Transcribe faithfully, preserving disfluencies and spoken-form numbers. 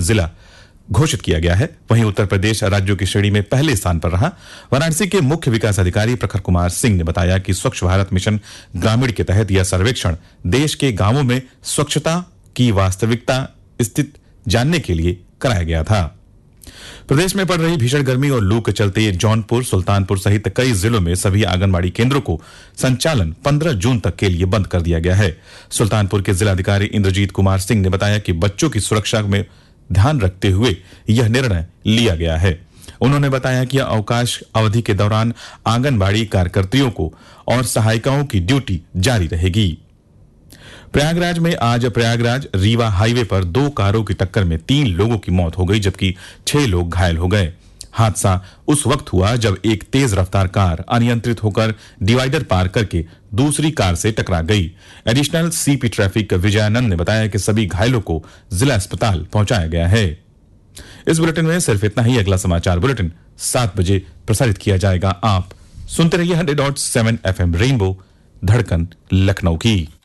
जिला घोषित किया गया है। वहीं उत्तर प्रदेश राज्यों की श्रेणी में पहले स्थान पर रहा। वाराणसी के मुख्य विकास अधिकारी प्रखर कुमार सिंह ने बताया कि स्वच्छ भारत मिशन ग्रामीण के तहत यह सर्वेक्षण देश के गांवों में स्वच्छता की वास्तविकता स्थिति जानने के लिए कराया गया था। प्रदेश में पड़ रही भीषण गर्मी और लू के चलते जौनपुर, सुल्तानपुर सहित कई जिलों में सभी आंगनबाड़ी केंद्रों को संचालन पंद्रह जून तक के लिए बंद कर दिया गया है। सुल्तानपुर के जिलाधिकारी इंद्रजीत कुमार सिंह ने बताया कि बच्चों की सुरक्षा में ध्यान रखते हुए यह निर्णय लिया गया है। उन्होंने बताया कि अवकाश अवधि के दौरान आंगनबाड़ी कार्यकर्तियों को और सहायिकाओं की ड्यूटी जारी रहेगी। प्रयागराज में आज प्रयागराज रीवा हाईवे पर दो कारों की टक्कर में तीन लोगों की मौत हो गई, जबकि छह लोग घायल हो गए। हादसा उस वक्त हुआ जब एक तेज रफ्तार कार अनियंत्रित होकर डिवाइडर पार करके दूसरी कार से टकरा गई। एडिशनल सीपी ट्रैफिक विजयानंद ने बताया कि सभी घायलों को जिला अस्पताल पहुंचाया गया है। इस बुलेटिन में सिर्फ इतना ही। अगला समाचार बुलेटिन सात बजे प्रसारित किया जाएगा। आप सुनते रहिए hundred dot seven F M rainbow, धड़कन लखनऊ की।